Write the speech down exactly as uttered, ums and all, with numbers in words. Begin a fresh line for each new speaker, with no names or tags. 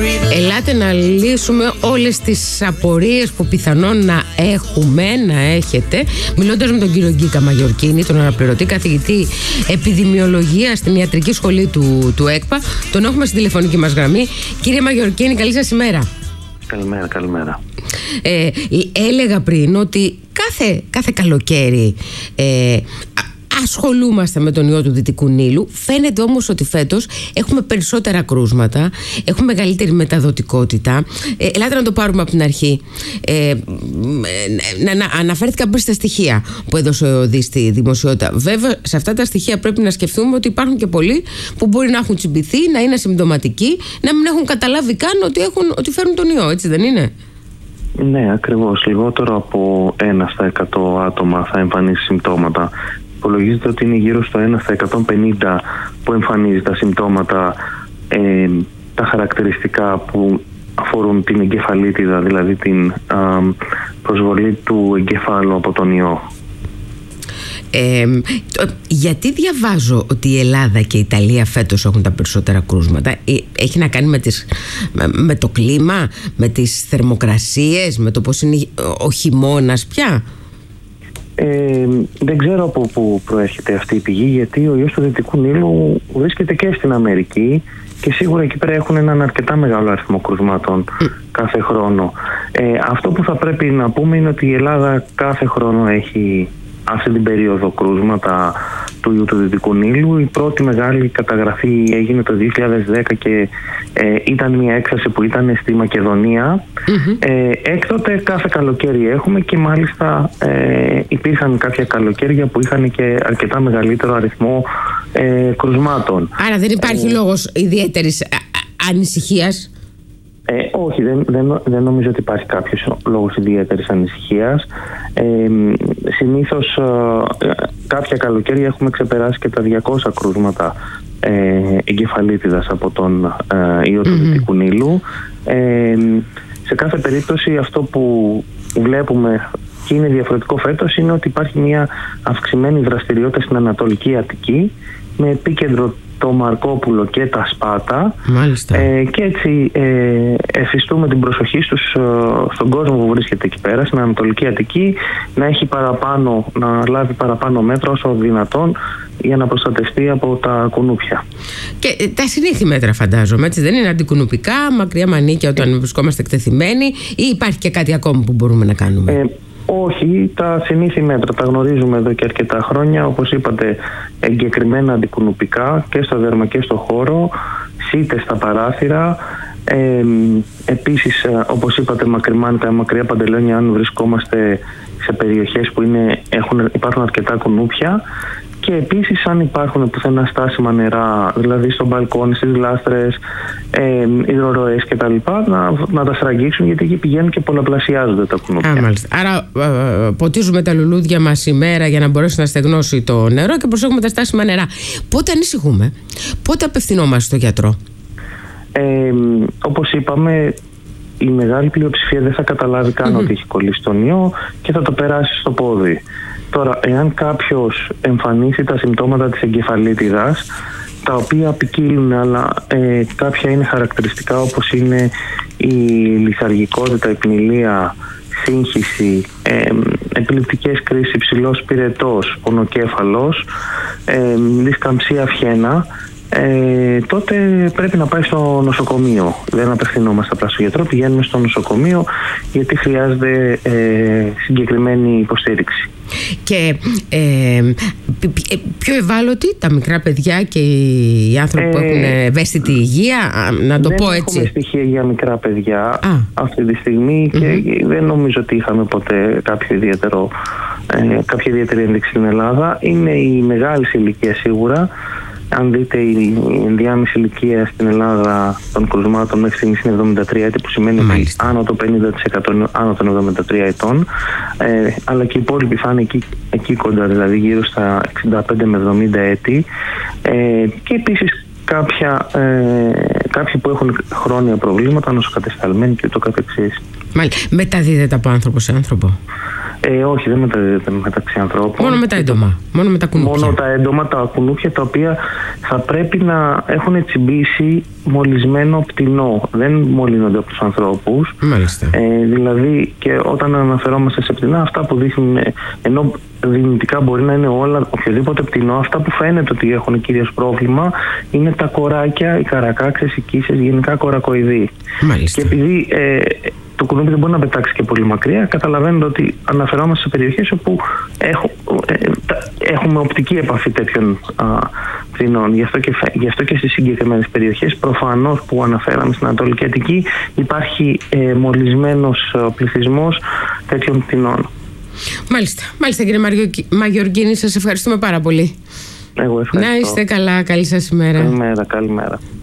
Ελάτε να λύσουμε όλες τις απορίες που πιθανόν να έχουμε, να έχετε, μιλώντας με τον κύριο Γκίκα Μαγιορκίνη, τον αναπληρωτή καθηγητή επιδημιολογίας στην ιατρική σχολή του, του ΕΚΠΑ. Τον έχουμε στη τηλεφωνική μας γραμμή. Κύριε Μαγιορκίνη, καλή σας ημέρα.
Καλημέρα, καλημέρα.
Ε, έλεγα πριν ότι κάθε, κάθε καλοκαίρι ε, ασχολούμαστε με τον ιό του Δυτικού Νείλου. Φαίνεται όμως ότι φέτος έχουμε περισσότερα κρούσματα, έχουμε μεγαλύτερη μεταδοτικότητα. Ε, ελάτε να το πάρουμε από την αρχή. Ε, να, να, αναφέρθηκα πριν στα στοιχεία που έδωσε ο Δη στη δημοσιότητα. Βέβαια, σε αυτά τα στοιχεία πρέπει να σκεφτούμε ότι υπάρχουν και πολλοί που μπορεί να έχουν τσιμπηθεί, να είναι ασυμπτωματικοί, να μην έχουν καταλάβει καν ότι, έχουν, ότι φέρουν τον ιό, έτσι δεν είναι?
Ναι, ακριβώς. Λιγότερο από ένα στα εκατό άτομα θα εμφανίσει συμπτώματα. Υπολογίζεται ότι είναι γύρω στο ένα στα εκατόν πενήντα που εμφανίζει τα συμπτώματα, ε, τα χαρακτηριστικά που αφορούν την εγκεφαλίτιδα, δηλαδή την α, προσβολή του εγκεφάλου από τον ιό.
Ε, γιατί διαβάζω ότι η Ελλάδα και η Ιταλία φέτος έχουν τα περισσότερα κρούσματα? Έχει να κάνει με, τις, με, με το κλίμα, με τις θερμοκρασίες, με το πώς είναι ο χειμώνας πια?
Ε, δεν ξέρω από πού προέρχεται αυτή η πηγή, γιατί ο ιός του Δυτικού Νείλου βρίσκεται και στην Αμερική και σίγουρα εκεί πέρα έχουν έναν αρκετά μεγάλο αριθμό κρουσμάτων mm. κάθε χρόνο. Ε, αυτό που θα πρέπει να πούμε είναι ότι η Ελλάδα κάθε χρόνο έχει αυτή την περίοδο κρούσματα του ιού του Δυτικού Νείλου. Η πρώτη μεγάλη καταγραφή έγινε το δύο χιλιάδες δέκα και ε, ήταν μια έκθεση που ήταν στη Μακεδονία. Mm-hmm. Ε, έκτοτε κάθε καλοκαίρι έχουμε και μάλιστα ε, υπήρχαν κάποια καλοκαίρια που είχαν και αρκετά μεγαλύτερο αριθμό ε, κρουσμάτων.
Άρα δεν υπάρχει ε, λόγος ιδιαίτερης ανησυχίας?
Ε, όχι, δεν, δεν, δεν νομίζω ότι υπάρχει κάποιος λόγος ιδιαίτερης ανησυχίας. Ε, συνήθως ε, κάποια καλοκαίρια έχουμε ξεπεράσει και τα διακόσια κρούσματα ε, εγκεφαλίτιδας από τον ε, ιό του mm-hmm. Δυτικού Νείλου. Ε, σε κάθε περίπτωση αυτό που βλέπουμε και είναι διαφορετικό φέτος είναι ότι υπάρχει μια αυξημένη δραστηριότητα στην Ανατολική Αττική με επίκεντρο το Μαρκόπουλο και τα Σπάτα.
Μάλιστα.
Ε, και έτσι ε, εφιστούμε την προσοχή στους, ε, στον κόσμο που βρίσκεται εκεί πέρα, στην Ανατολική Αττική, να έχει παραπάνω, να λάβει παραπάνω μέτρα όσο δυνατόν για να προστατευτεί από τα κουνούπια.
Και ε, τα συνήθη μέτρα φαντάζομαι, έτσι δεν είναι? Αντικουνουπικά, μακριά μανίκια όταν ε. βρισκόμαστε εκτεθειμένοι, ή υπάρχει και κάτι ακόμα που μπορούμε να κάνουμε?
Ε, Όχι, τα συνήθη μέτρα τα γνωρίζουμε εδώ και αρκετά χρόνια. Όπως είπατε, εγκεκριμένα αντικουνουπικά και στο δέρμα και στο χώρο, σίτες στα παράθυρα. Ε, επίσης, όπως είπατε, μακριμάνικα, μακριά παντελόνια αν βρισκόμαστε σε περιοχές που είναι, έχουν, υπάρχουν αρκετά κουνούπια. Και επίσης, αν υπάρχουν πουθενά στάσιμα νερά, δηλαδή στο μπαλκόνι, στις γλάστρες, ε, υδροροές κτλ., να, να τα στραγγίξουν, γιατί εκεί πηγαίνουν και πολλαπλασιάζονται τα κουνούπια.
Α, μάλιστα. Άρα ε, ποτίζουμε τα λουλούδια μας ημέρα για να μπορέσει να στεγνώσει το νερό και προσέχουμε τα στάσιμα νερά. Πότε ανησυχούμε? Πότε απευθυνόμαστε στο γιατρό?
Ε, όπως είπαμε, η μεγάλη πλειοψηφία δεν θα καταλάβει καν mm-hmm. ότι έχει κολλήσει τον ιό και θα το περάσει στο πόδι. Τώρα, εάν κάποιος εμφανίσει τα συμπτώματα της εγκεφαλίτιδας, τα οποία ποικίλουν, αλλά ε, κάποια είναι χαρακτηριστικά, όπως είναι η λιθαργικότητα, η πνηλία, σύγχυση, ε, επιληπτικές κρίσεις, υψηλός πυρετός, πονοκέφαλος, ε, δισκαμψία αυχένα, Ε, τότε πρέπει να πάει στο νοσοκομείο. Δεν απευθυνόμαστε απλά στο γιατρό, πηγαίνουμε στο νοσοκομείο, γιατί χρειάζεται ε, συγκεκριμένη υποστήριξη.
Και ε, πιο ευάλωτοι τα μικρά παιδιά και οι άνθρωποι ε, που έχουν ευαίσθητη υγεία, να το πω έτσι?
Δεν έχουμε στοιχεία για μικρά παιδιά
Α.
αυτή τη στιγμή και mm-hmm. δεν νομίζω ότι είχαμε ποτέ κάποιο ιδιαίτερο, ε, κάποια ιδιαίτερη ένδειξη στην Ελλάδα. Είναι η μεγάλη ηλικία σίγουρα. Αν δείτε, η ενδιάμεση ηλικία στην Ελλάδα των κρουσμάτων μέχρι στιγμής είναι εβδομήντα τρία έτη, που σημαίνει Μάλιστα. άνω το πενήντα τοις εκατό άνω των εβδομήντα τρία ετών, ε, αλλά και οι υπόλοιποι θα είναι εκεί, εκεί κοντά, δηλαδή γύρω στα εξήντα πέντε με εβδομήντα έτη, ε, και επίσης κάποια, ε, κάποιοι που έχουν χρόνια προβλήματα, νοσοκατεσταλμένοι και το καθεξής.
Μάλιστα. Μεταδίδεται από άνθρωπο σε άνθρωπο?
Ε, όχι, δεν μεταδίδεται μεταξύ ανθρώπων.
Μόνο με τα έντομα. Μόνο με τα κουνούπια.
Μόνο τα έντομα, τα κουνούπια, τα οποία θα πρέπει να έχουν τσιμπήσει μολυσμένο πτηνό. Δεν μολύνονται από τους ανθρώπους.
Μάλιστα.
Ε, δηλαδή, και όταν αναφερόμαστε σε πτηνά, αυτά που δείχνουν, ενώ δυνητικά μπορεί να είναι όλα, οποιοδήποτε πτηνό, αυτά που φαίνεται ότι έχουν κυρίως πρόβλημα είναι τα κοράκια, οι καρακάξες, οι κίσες, γενικά κορακοειδή.
Μάλιστα.
Και επειδή ε, το κουνούπι δεν μπορεί να πετάξει και πολύ μακριά, καταλαβαίνετε ότι αναφερόμαστε σε περιοχές όπου έχουμε, έχουμε οπτική επαφή τέτοιων α, πτηνών. Γι' αυτό, και, γι' αυτό και στις συγκεκριμένες περιοχές, προφανώς που αναφέραμε στην Ανατολική Αττική, υπάρχει ε, μολυσμένος πληθυσμός τέτοιων πτηνών.
Μάλιστα, μάλιστα κύριε Μαγιοργίνη, σας ευχαριστούμε πάρα πολύ.
Εγώ ευχαριστώ.
Να είστε καλά, καλή σας ημέρα.
Καλημέρα, καλημέρα.